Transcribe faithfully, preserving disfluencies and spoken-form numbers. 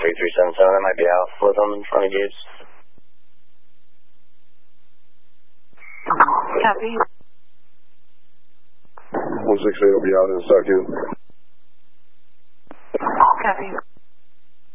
three three seven seven, that might be out. With them in front of Gibbs. Copy. one six eight will be out in Starkview. Copy.